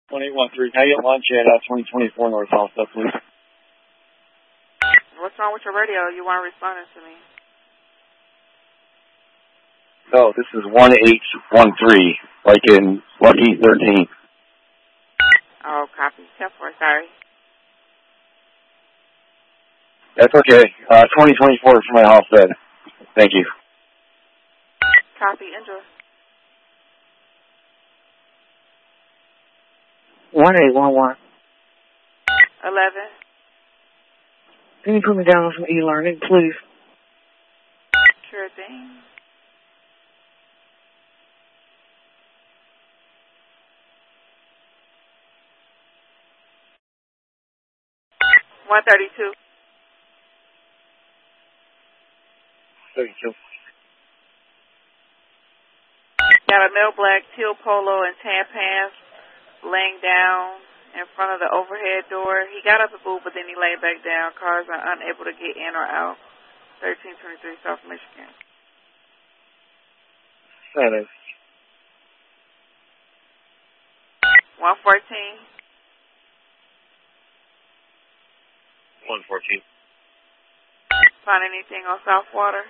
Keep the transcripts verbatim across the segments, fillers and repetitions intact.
one eight one three. Can I get lunch at uh, twenty twenty-four North Halstead, please? What's wrong with your radio? You weren't responding to me. No, this is one eight one three, like in Lucky thirteen. Oh, copy. ten four, sorry. That's okay. Uh, twenty twenty-four for my Halstead. Thank you. Copy. Enjoy. one eight one one. eleven. Can you put me down on some e-learning, please? Sure thing. one thirty-two. thirty-two. Got a male black teal polo and tan pants laying down in front of the overhead door. He got up and moved, but then he laid back down. Cars are unable to get in or out. thirteen twenty-three South Michigan. That is. one fourteen. one fourteen. Find anything on Southwater?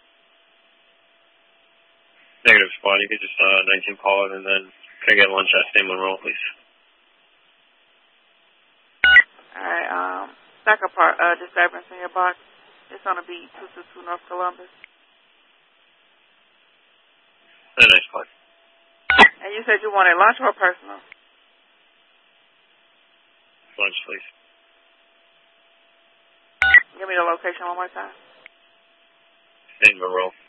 Negative squad. You could just uh, nineteen call it, and then can I get lunch at State Monroe, please? All right. Um, back apart. Uh, disturbance in your box. It's on a beat two two two North Columbus. A nice call. And you said you wanted lunch or personal? Lunch, please. Give me the location one more time. State Monroe.